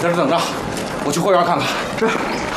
在这等着，我去后院看看。 是。